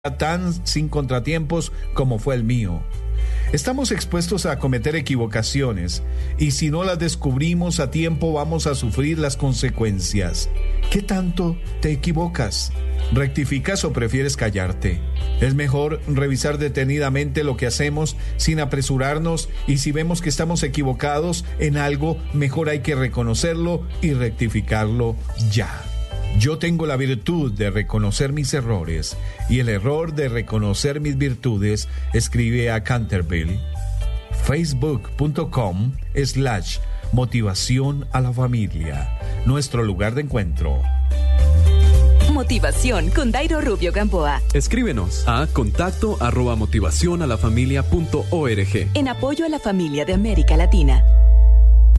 tan sin contratiempos como fue el mío. Estamos expuestos a cometer equivocaciones y si no las descubrimos a tiempo vamos a sufrir las consecuencias. ¿Qué tanto te equivocas? ¿Rectificas o prefieres callarte? Es mejor revisar detenidamente lo que hacemos sin apresurarnos y si vemos que estamos equivocados en algo, mejor hay que reconocerlo y rectificarlo ya. Yo tengo la virtud de reconocer mis errores y el error de reconocer mis virtudes, escribe a Canterville. Facebook.com/motivación a la familia. Nuestro lugar de encuentro. Motivación con Dairo Rubio Gamboa. Escríbenos a contacto@motivacionalafamilia.org. En apoyo a la familia de América Latina.